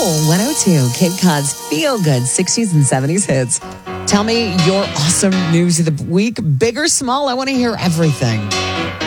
102, Cape Cod's Feel Good 60s and 70s hits. Tell me your awesome news of the week, big or small. I want to hear everything.